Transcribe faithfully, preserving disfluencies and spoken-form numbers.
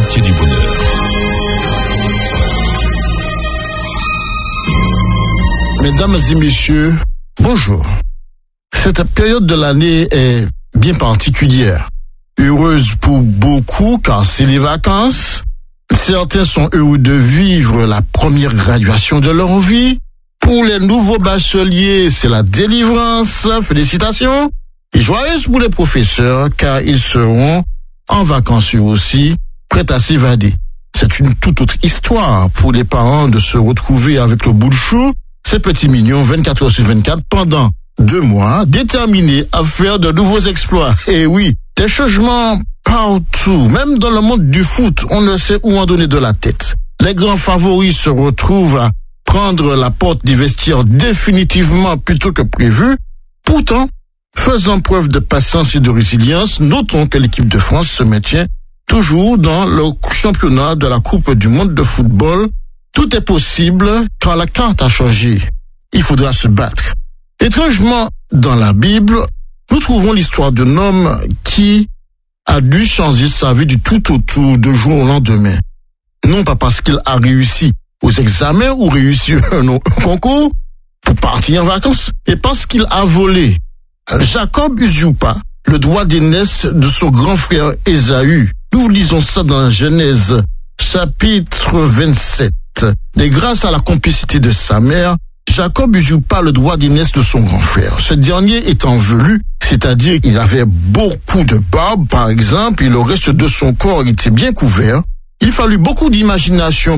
quartier du bonheur. Mesdames et messieurs, bonjour. Cette période de l'année est bien particulière. Heureuse pour beaucoup car c'est les vacances. Certains sont heureux de vivre la première graduation de leur vie. Pour les nouveaux bacheliers, c'est la délivrance. Félicitations. Et joyeuse pour les professeurs car ils seront en vacances eux aussi, prêts à s'évader. C'est une toute autre histoire pour les parents de se retrouver avec le bout de chou, ces petits mignons vingt-quatre heures sur vingt-quatre pendant deux mois, déterminés à faire de nouveaux exploits. Et oui, des changements partout, même dans le monde du foot, on ne sait où en donner de la tête. Les grands favoris se retrouvent à prendre la porte des vestiaires définitivement plutôt que prévu. Pourtant, faisant preuve de patience et de résilience, notons que l'équipe de France se maintient toujours dans le championnat de la Coupe du monde de football. Tout est possible quand la carte a changé. Il faudra se battre. Étrangement, dans la Bible, nous trouvons l'histoire d'un homme qui a dû changer sa vie du tout au tout, de jour au lendemain. Non pas parce qu'il a réussi aux examens ou réussi un concours pour partir en vacances, mais parce qu'il a volé. Jacob usurpe le droit d'aînesse de son grand frère Ésaü. Nous lisons ça dans Genèse, chapitre vingt-sept. Et grâce à la complicité de sa mère, Jacob usurpa le droit d'aînesse de son grand frère. Ce dernier étant velu, c'est-à-dire qu'il avait beaucoup de barbe, par exemple, et le reste de son corps était bien couvert, il fallut beaucoup d'imagination